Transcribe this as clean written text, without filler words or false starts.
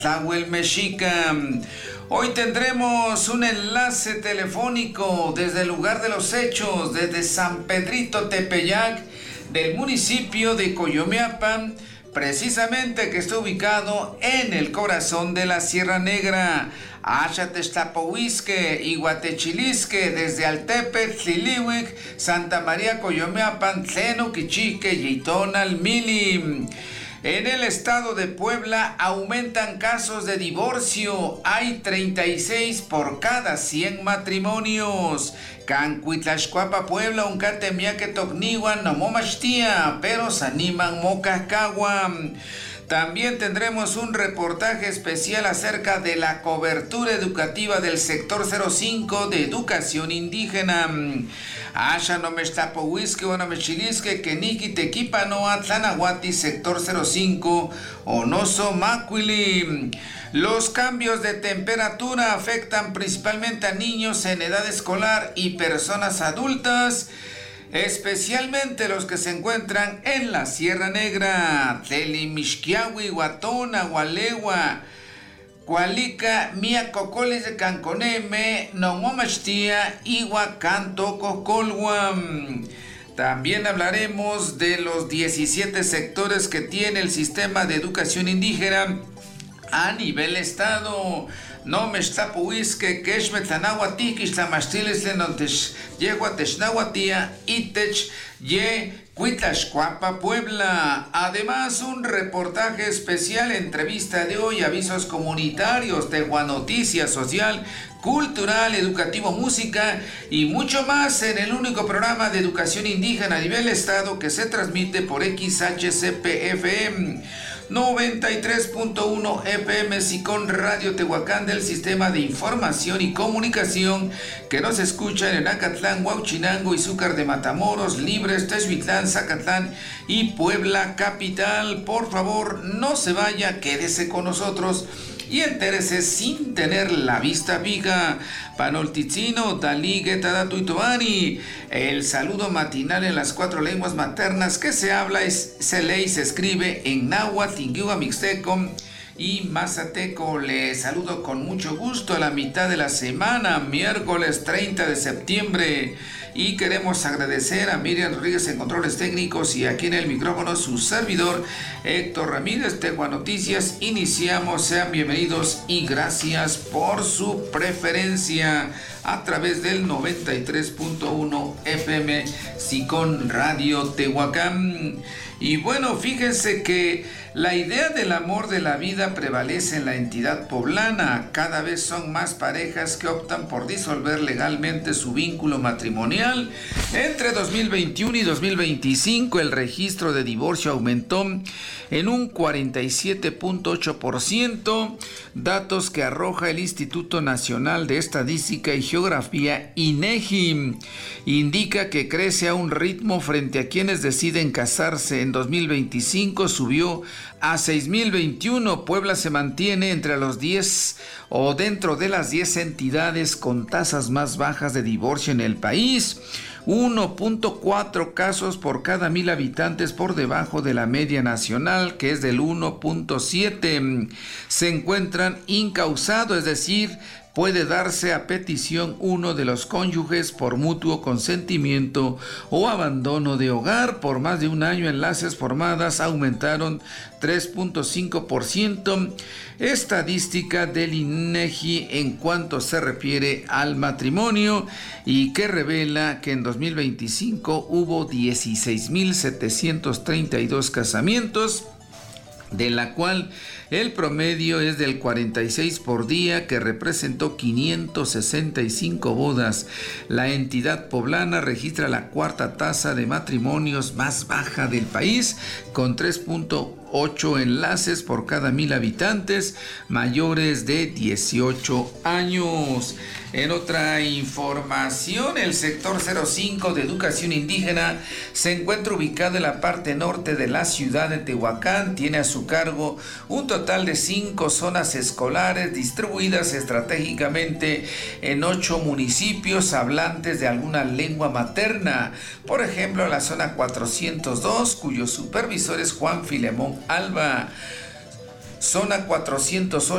Tlahuel Mexica. Hoy tendremos un enlace telefónico desde el lugar de los hechos, desde San Pedrito Tepeyac, del municipio de Coyomeapan, precisamente que está ubicado en el corazón de la Sierra Negra. Axatextlapohuisque y Guatechilisque, desde Altepetl, Tlilihuic, Santa María Coyomeapan, Tleno, Quichique, Yitonal, Mili. En el estado de Puebla aumentan casos de divorcio. Hay 36 por cada 100 matrimonios. Cancuitlaxcuapa, Puebla, Uncatemiaque, Tocnihuan, Nomomachtia, pero se animan Mocascahuan. También tendremos un reportaje especial acerca de la cobertura educativa del sector 05 de educación indígena. Asha no me estapohuisque o no me chilisque que niki tequipa no atlanahuati sector 05 o no so macuili. Los cambios de temperatura afectan principalmente a niños en edad escolar y personas adultas, especialmente los que se encuentran en la Sierra Negra. Telimixquiahui, Guatona, Gualewa, Cualica, Mia Cocoles de Canconeme, Nomomachtia, Igua, Canto, Cocolhuam. También hablaremos de los 17 sectores que tiene el sistema de educación indígena a nivel estado. No me está puisque que es metanahuati, que está mastiles lenontes, yegua technahuatia, itech, ye, Cuitlaxcuapa, Puebla. Además, un reportaje especial, entrevista de hoy, avisos comunitarios, Tegua Noticias Social, Cultural, Educativo, Música y mucho más en el único programa de educación indígena a nivel estado que se transmite por XHCP-FM 93.1 FM Sicón Radio Tehuacán del Sistema de Información y Comunicación que nos escuchan en Acatlán, Huauchinango, Izúcar de Matamoros, Libres, Texhuitlán, Zacatlán y Puebla Capital. Por favor, no se vaya, quédese con nosotros y entérese sin tener la vista fija. Panoltitzino, Dalí, Getadatu y Tobani. El saludo matinal en las 4 lenguas maternas que se habla, se lee y se escribe en náhuatl, tingiua, mixteco y mazateco. Le saludo con mucho gusto a la mitad de la semana, miércoles 30 de septiembre. Y queremos agradecer a Miriam Rodríguez en controles técnicos y aquí en el micrófono su servidor Héctor Ramírez, Tegua Noticias. Iniciamos, sean bienvenidos y gracias por su preferencia a través del 93.1 FM Sicón Radio Tehuacán. Y bueno, fíjense que la idea del amor de la vida prevalece en la entidad poblana. Cada vez son más parejas que optan por disolver legalmente su vínculo matrimonial. Entre 2021 y 2025 el registro de divorcio aumentó en un 47.8%, datos que arroja el Instituto Nacional de Estadística y Geografía, INEGI. Indica que crece a un ritmo frente a quienes deciden casarse. En 2025 subió a 6.021. Puebla se mantiene entre los 10 o dentro de las 10 entidades con tasas más bajas de divorcio en el país. 1.4 casos por cada 1,000 habitantes por debajo de la media nacional, que es del 1.7. Se encuentran incausados, es decir, puede darse a petición uno de los cónyuges por mutuo consentimiento o abandono de hogar por más de un año. Enlaces formadas aumentaron 3.5%. Estadística del INEGI en cuanto se refiere al matrimonio y que revela que en 2025 hubo 16.732 casamientos, de la cual el promedio es del 46 por día, que representó 565 bodas. La entidad poblana registra la cuarta tasa de matrimonios más baja del país, con 3.8 enlaces por cada 1,000 habitantes mayores de 18 años. En otra información, el sector 05 de educación indígena se encuentra ubicado en la parte norte de la ciudad de Tehuacán. Tiene a su cargo un total de 5 zonas escolares distribuidas estratégicamente en 8 municipios hablantes de alguna lengua materna. Por ejemplo, la zona 402, cuyo supervisor es Juan Filemón Alba. Zona 408,